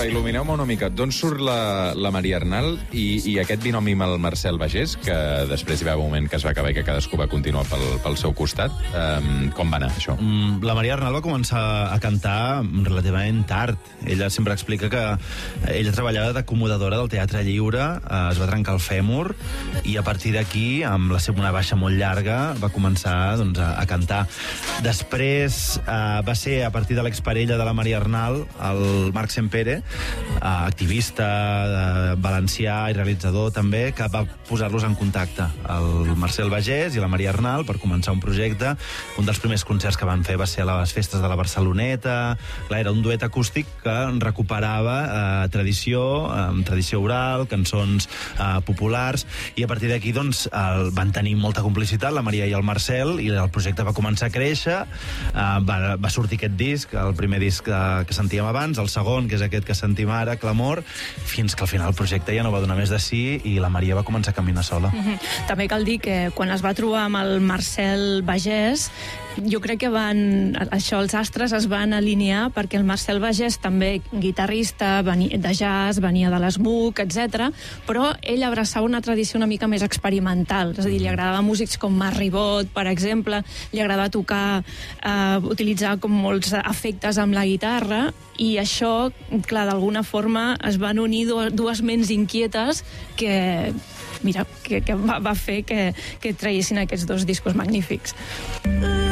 veure, il·lumineu-me una mica. D'on surt la Maria Arnal i aquest binomi amb el Marcel Bagés, que després hi va haver un moment que es va acabar i que cadascú va continuar pel seu costat. Com va anar, això? La Maria Arnal va començar a cantar relativament tard. Ella sempre explica que ella treballava d'acomodadora del Teatre Lliure, es va trencar el fèmur, i a partir d'aquí, amb una baixa molt llarga, va començar a cantar. Després va ser a partir de l'exparella de la Maria Arnal, el Marc Sempere, activista valencià i realitzador també, que va posar-los en contacte, el Marcel Bagés i la Maria Arnal, per començar un projecte. Un dels primers concerts que van fer va ser a les festes de la Barceloneta. Clar, era un duet acústic que recuperava tradició oral, cançons populars, i a partir d'aquí van tenir molta complicitat, la Maria i el Marcel, i el projecte va començar a créixer. Va sortir aquest disc, el primer disc que sentíem abans, el segon, que és aquest que sentim ara, Clamor, fins que al final el projecte ja no va donar més de sí i la Maria va començar a caminar sola. També cal dir que quan es va trobar amb el Marcel Bagés, jo crec que els astres es van alinear, perquè el Marcel Bagés, també guitarrista de jazz, venia de l'SMUC, etc., però ell abraçava una tradició una mica més experimental, és a dir, li agradava músics com Marc Ribot, per exemple, li agradava tocar, utilitzar com molts efectes amb la guitarra, i això, clar, d'alguna forma es van unir dues ments inquietes que va fer que traguessin aquests dos discos magnífics.